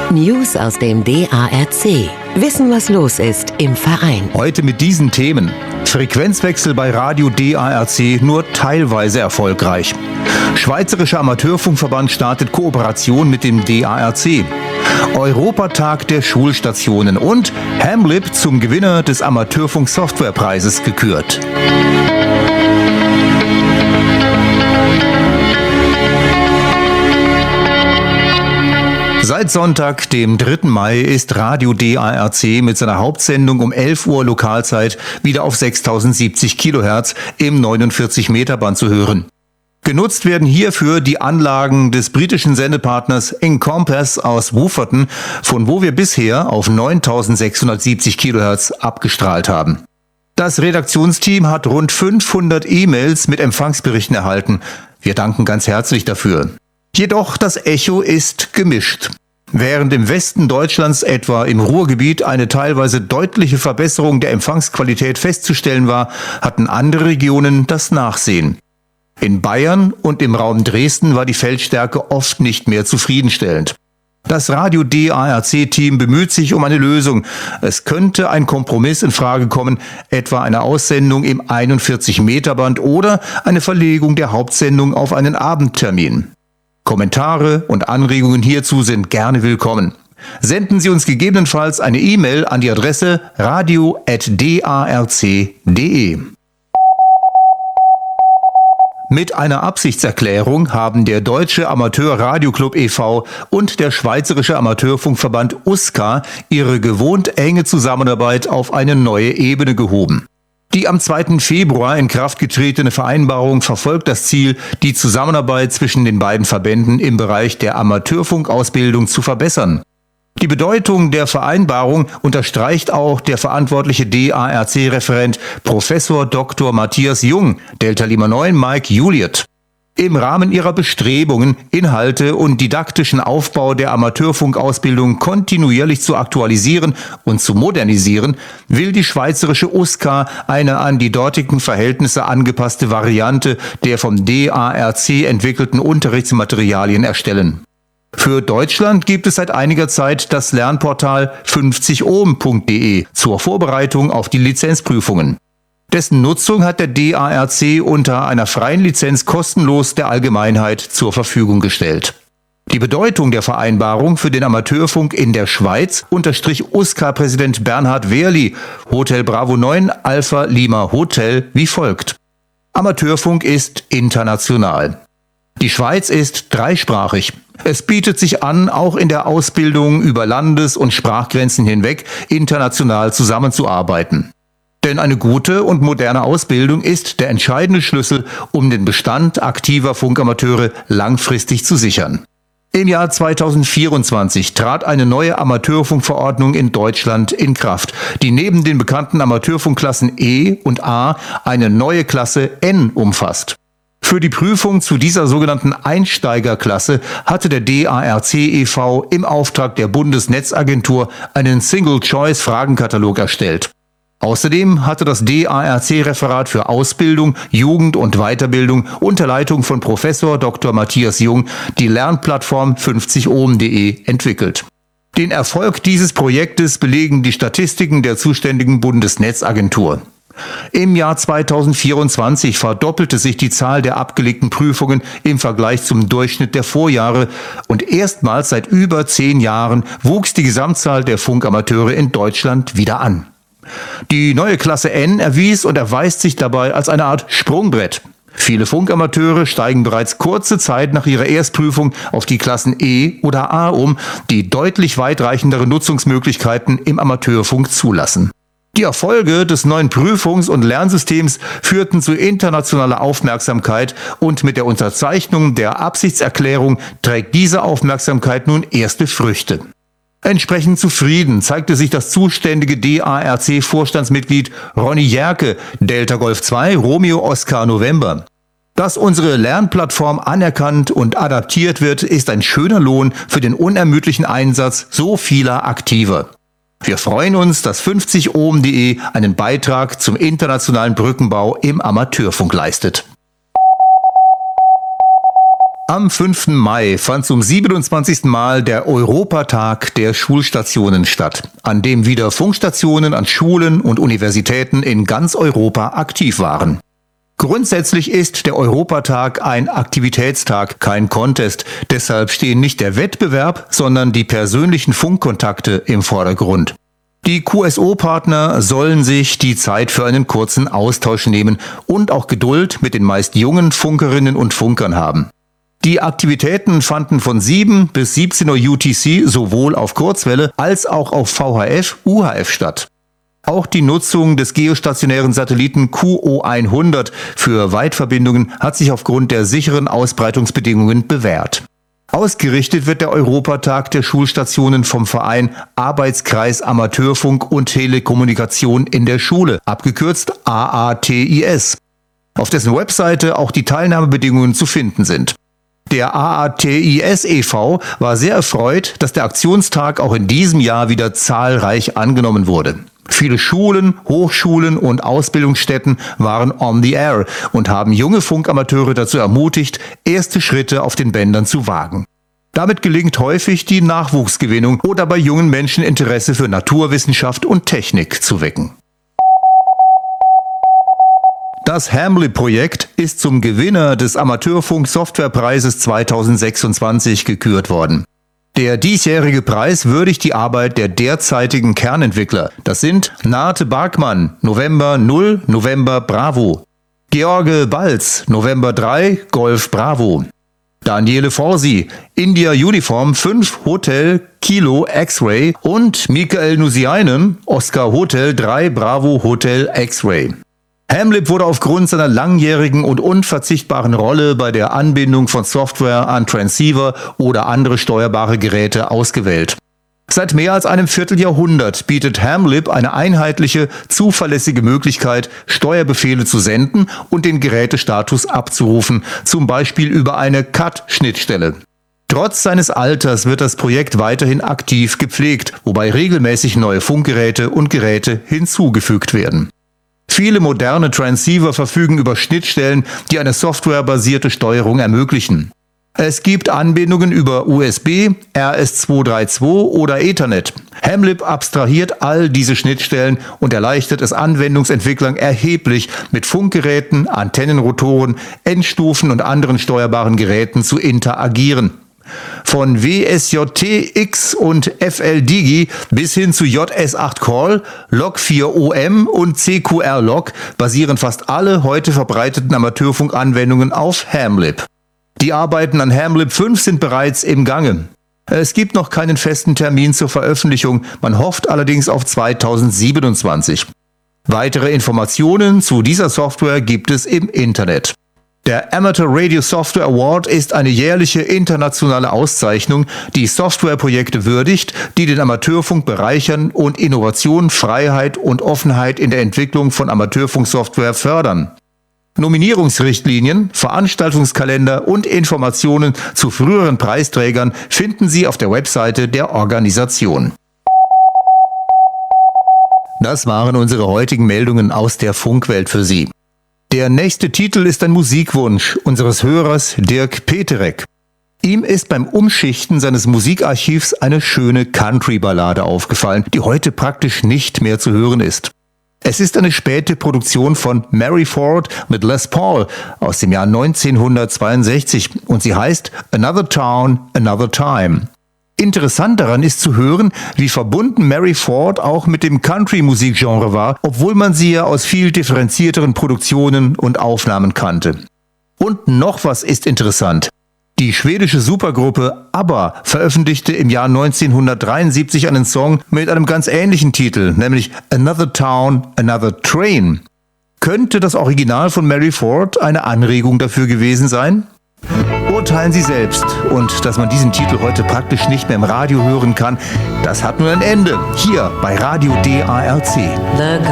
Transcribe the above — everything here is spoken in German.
News aus dem DARC. Wissen, was los ist im Verein. Heute mit diesen Themen. Frequenzwechsel bei Radio DARC nur teilweise erfolgreich. Schweizerischer Amateurfunkverband startet Kooperation mit dem DARC. Europatag der Schulstationen und Hamlib zum Gewinner des Amateurfunk-Softwarepreises gekürt. Seit Sonntag, dem 3. Mai, ist Radio DARC mit seiner Hauptsendung um 11 Uhr Lokalzeit wieder auf 6070 Kilohertz im 49-Meter-Band zu hören. Genutzt werden hierfür die Anlagen des britischen Sendepartners Encompass aus Wooferton, von wo wir bisher auf 9670 Kilohertz abgestrahlt haben. Das Redaktionsteam hat rund 500 E-Mails mit Empfangsberichten erhalten. Wir danken ganz herzlich dafür. Jedoch das Echo ist gemischt. Während im Westen Deutschlands, etwa im Ruhrgebiet, eine teilweise deutliche Verbesserung der Empfangsqualität festzustellen war, hatten andere Regionen das Nachsehen. In Bayern und im Raum Dresden war die Feldstärke oft nicht mehr zufriedenstellend. Das Radio DARC-Team bemüht sich um eine Lösung. Es könnte ein Kompromiss in Frage kommen, etwa eine Aussendung im 41-Meter-Band oder eine Verlegung der Hauptsendung auf einen Abendtermin. Kommentare und Anregungen hierzu sind gerne willkommen. Senden Sie uns gegebenenfalls eine E-Mail an die Adresse radio@darc.de. Mit einer Absichtserklärung haben der Deutsche Amateur-Radio-Club e.V. und der Schweizerische Amateurfunkverband USCA ihre gewohnt enge Zusammenarbeit auf eine neue Ebene gehoben. Die am 2. Februar in Kraft getretene Vereinbarung verfolgt das Ziel, die Zusammenarbeit zwischen den beiden Verbänden im Bereich der Amateurfunkausbildung zu verbessern. Die Bedeutung der Vereinbarung unterstreicht auch der verantwortliche DARC-Referent Professor Dr. Matthias Jung, Delta Lima 9 Mike Juliet. Im Rahmen ihrer Bestrebungen, Inhalte und didaktischen Aufbau der Amateurfunkausbildung kontinuierlich zu aktualisieren und zu modernisieren, will die schweizerische USCA eine an die dortigen Verhältnisse angepasste Variante der vom DARC entwickelten Unterrichtsmaterialien erstellen. Für Deutschland gibt es seit einiger Zeit das Lernportal 50ohm.de zur Vorbereitung auf die Lizenzprüfungen. Dessen Nutzung hat der DARC unter einer freien Lizenz kostenlos der Allgemeinheit zur Verfügung gestellt. Die Bedeutung der Vereinbarung für den Amateurfunk in der Schweiz unterstrich USCA-Präsident Bernhard Wehrli, Hotel Bravo 9 Alpha Lima Hotel, wie folgt. Amateurfunk ist international. Die Schweiz ist dreisprachig. Es bietet sich an, auch in der Ausbildung über Landes- und Sprachgrenzen hinweg international zusammenzuarbeiten. Denn eine gute und moderne Ausbildung ist der entscheidende Schlüssel, um den Bestand aktiver Funkamateure langfristig zu sichern. Im Jahr 2024 trat eine neue Amateurfunkverordnung in Deutschland in Kraft, die neben den bekannten Amateurfunkklassen E und A eine neue Klasse N umfasst. Für die Prüfung zu dieser sogenannten Einsteigerklasse hatte der DARC e.V. im Auftrag der Bundesnetzagentur einen Single-Choice-Fragenkatalog erstellt. Außerdem hatte das DARC-Referat für Ausbildung, Jugend und Weiterbildung unter Leitung von Professor Dr. Matthias Jung die Lernplattform 50ohm.de entwickelt. Den Erfolg dieses Projektes belegen die Statistiken der zuständigen Bundesnetzagentur. Im Jahr 2024 verdoppelte sich die Zahl der abgelegten Prüfungen im Vergleich zum Durchschnitt der Vorjahre und erstmals seit über 10 Jahren wuchs die Gesamtzahl der Funkamateure in Deutschland wieder an. Die neue Klasse N erwies und erweist sich dabei als eine Art Sprungbrett. Viele Funkamateure steigen bereits kurze Zeit nach ihrer Erstprüfung auf die Klassen E oder A um, die deutlich weitreichendere Nutzungsmöglichkeiten im Amateurfunk zulassen. Die Erfolge des neuen Prüfungs- und Lernsystems führten zu internationaler Aufmerksamkeit und mit der Unterzeichnung der Absichtserklärung trägt diese Aufmerksamkeit nun erste Früchte. Entsprechend zufrieden zeigte sich das zuständige DARC-Vorstandsmitglied Ronny Jerke, Delta Golf 2 Romeo Oscar November. Dass unsere Lernplattform anerkannt und adaptiert wird, ist ein schöner Lohn für den unermüdlichen Einsatz so vieler Aktiver. Wir freuen uns, dass 50ohm.de einen Beitrag zum internationalen Brückenbau im Amateurfunk leistet. Am 5. Mai fand zum 27. Mal der Europatag der Schulstationen statt, an dem wieder Funkstationen an Schulen und Universitäten in ganz Europa aktiv waren. Grundsätzlich ist der Europatag ein Aktivitätstag, kein Contest. Deshalb stehen nicht der Wettbewerb, sondern die persönlichen Funkkontakte im Vordergrund. Die QSO-Partner sollen sich die Zeit für einen kurzen Austausch nehmen und auch Geduld mit den meist jungen Funkerinnen und Funkern haben. Die Aktivitäten fanden von 7 bis 17 Uhr UTC sowohl auf Kurzwelle als auch auf VHF/UHF statt. Auch die Nutzung des geostationären Satelliten QO100 für Weitverbindungen hat sich aufgrund der sicheren Ausbreitungsbedingungen bewährt. Ausgerichtet wird der Europatag der Schulstationen vom Verein Arbeitskreis Amateurfunk und Telekommunikation in der Schule, abgekürzt AATIS, auf dessen Webseite auch die Teilnahmebedingungen zu finden sind. Der AATIS e.V. war sehr erfreut, dass der Aktionstag auch in diesem Jahr wieder zahlreich angenommen wurde. Viele Schulen, Hochschulen und Ausbildungsstätten waren on the air und haben junge Funkamateure dazu ermutigt, erste Schritte auf den Bändern zu wagen. Damit gelingt häufig die Nachwuchsgewinnung oder bei jungen Menschen Interesse für Naturwissenschaft und Technik zu wecken. Das Hamlib-Projekt ist zum Gewinner des Amateurfunk-Softwarepreises 2026 gekürt worden. Der diesjährige Preis würdigt die Arbeit der derzeitigen Kernentwickler. Das sind Nate Barkmann, November 0, November Bravo. George Balz, November 3, Golf Bravo. Daniele Forsi, India Uniform 5 Hotel Kilo X-Ray und Michael Nusiainen, Oscar Hotel 3 Bravo Hotel X-Ray. Hamlib wurde aufgrund seiner langjährigen und unverzichtbaren Rolle bei der Anbindung von Software an Transceiver oder andere steuerbare Geräte ausgewählt. Seit mehr als einem Vierteljahrhundert bietet Hamlib eine einheitliche, zuverlässige Möglichkeit, Steuerbefehle zu senden und den Gerätestatus abzurufen, zum Beispiel über eine CAT-Schnittstelle. Trotz seines Alters wird das Projekt weiterhin aktiv gepflegt, wobei regelmäßig neue Funkgeräte und Geräte hinzugefügt werden. Viele moderne Transceiver verfügen über Schnittstellen, die eine softwarebasierte Steuerung ermöglichen. Es gibt Anbindungen über USB, RS232 oder Ethernet. Hamlib abstrahiert all diese Schnittstellen und erleichtert es Anwendungsentwicklern erheblich, mit Funkgeräten, Antennenrotoren, Endstufen und anderen steuerbaren Geräten zu interagieren. Von WSJT-X und FL-Digi bis hin zu JS8-Call, Log4OM und CQR-Log basieren fast alle heute verbreiteten Amateurfunkanwendungen auf Hamlib. Die Arbeiten an Hamlib 5 sind bereits im Gange. Es gibt noch keinen festen Termin zur Veröffentlichung, man hofft allerdings auf 2027. Weitere Informationen zu dieser Software gibt es im Internet. Der Amateur Radio Software Award ist eine jährliche internationale Auszeichnung, die Softwareprojekte würdigt, die den Amateurfunk bereichern und Innovation, Freiheit und Offenheit in der Entwicklung von Amateurfunksoftware fördern. Nominierungsrichtlinien, Veranstaltungskalender und Informationen zu früheren Preisträgern finden Sie auf der Webseite der Organisation. Das waren unsere heutigen Meldungen aus der Funkwelt für Sie. Der nächste Titel ist ein Musikwunsch unseres Hörers Dirk Peterek. Ihm ist beim Umschichten seines Musikarchivs eine schöne Country-Ballade aufgefallen, die heute praktisch nicht mehr zu hören ist. Es ist eine späte Produktion von Mary Ford mit Les Paul aus dem Jahr 1962 und sie heißt Another Town, Another Time. Interessant daran ist zu hören, wie verbunden Mary Ford auch mit dem Country-Musikgenre war, obwohl man sie ja aus viel differenzierteren Produktionen und Aufnahmen kannte. Und noch was ist interessant. Die schwedische Supergruppe ABBA veröffentlichte im Jahr 1973 einen Song mit einem ganz ähnlichen Titel, nämlich Another Town, Another Train. Könnte das Original von Mary Ford eine Anregung dafür gewesen sein? Urteilen Sie selbst. Und dass man diesen Titel heute praktisch nicht mehr im Radio hören kann, das hat nun ein Ende. Hier bei Radio DARC.